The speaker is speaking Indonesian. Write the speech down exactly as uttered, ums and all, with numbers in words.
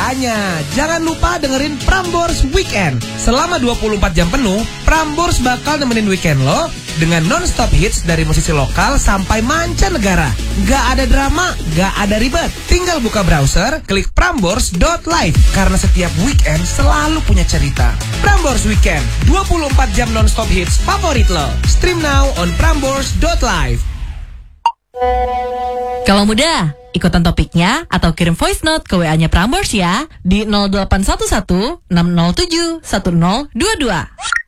Makanya, jangan lupa dengerin Prambors Weekend. Selama dua puluh empat jam penuh, Prambors bakal nemenin weekend lo dengan non-stop hits dari musisi lokal sampai mancanegara. Gak ada drama, gak ada ribet. Tinggal buka browser, klik prambors dot live. Karena setiap weekend selalu punya cerita. Prambors Weekend, dua puluh empat jam non-stop hits favorit lo. Stream now on prambors dot live. Kalau muda, ikutan topiknya atau kirim voice note ke W A-nya Prambors ya di nol delapan satu satu enam nol tujuh satu nol dua dua.